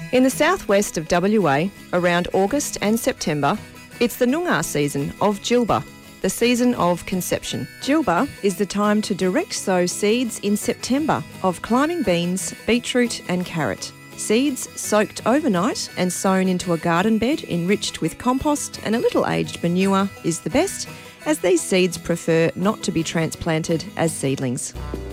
In the southwest of WA, around August and September, it's the Noongar season of Djilba, the season of conception. Djilba is the time to direct sow seeds in September of climbing beans, beetroot and carrot. Seeds soaked overnight and sown into a garden bed enriched with compost and a little aged manure is the best, as these seeds prefer not to be transplanted as seedlings.